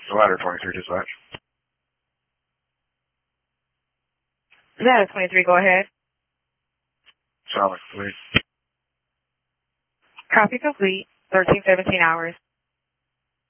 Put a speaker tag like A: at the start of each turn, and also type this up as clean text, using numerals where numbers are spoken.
A: Ladder 23 dispatch.
B: Ladder 23, go ahead.
A: Solid, please.
B: Copy complete. 1317 hours.